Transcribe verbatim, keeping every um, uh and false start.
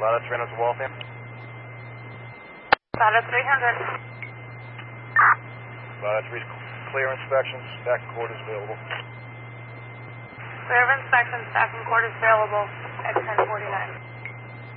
Lada three hundred to Waltham. Lada three hundred. Lada three, clear inspections, stacking quarters available. Clear of inspections, stacking quarters available at ten forty-nine.